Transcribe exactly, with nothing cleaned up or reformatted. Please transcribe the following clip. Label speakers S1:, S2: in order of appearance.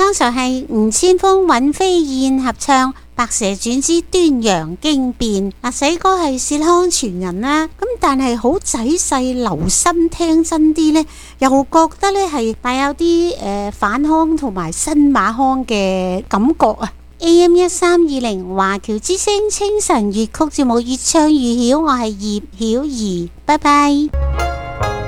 S1: 剛才係吳千峰、尹飛燕合唱《白蛇傳之端陽經變》。嗱，寫歌係薛康傳人啦，咁但係好仔細留心聽真啲呢，又覺得呢係帶有啲誒反腔同埋新馬腔嘅感覺啊。A M 一三二零華僑之聲清晨粵曲節目越唱越曉，我係葉曉儀，拜拜。